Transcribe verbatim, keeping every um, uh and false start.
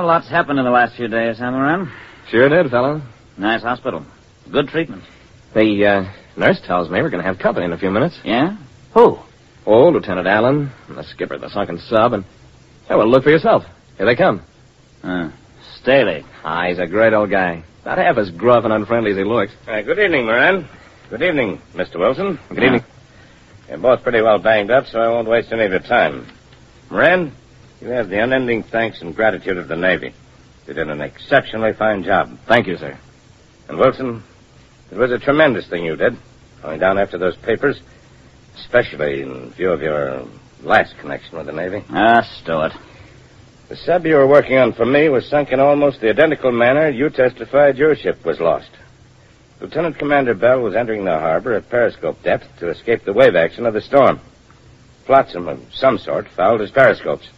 lots happened in the last few days, huh, Moran? Sure did, fellow. Nice hospital. Good treatment. The uh, nurse tells me we're going to have company in a few minutes. Yeah? Who? Oh, Lieutenant Allen, and the skipper of the sunken sub, and... Oh, well, look for yourself. Here they come. Uh, Staley. Ah, he's a great old guy. Not half as gruff and unfriendly as he looks. Uh, good evening, Moran. Good evening, Mister Wilson. Good evening. You're both pretty well banged up, so I won't waste any of your time. Moran, you have the unending thanks and gratitude of the Navy. You did an exceptionally fine job. Thank you, sir. And Wilson, it was a tremendous thing you did, going down after those papers, especially in view of your last connection with the Navy. Ah, stow it. The sub you were working on for me was sunk in almost the identical manner you testified your ship was lost. Lieutenant Commander Bell was entering the harbor at periscope depth to escape the wave action of the storm. Flotsam of some sort fouled his periscopes.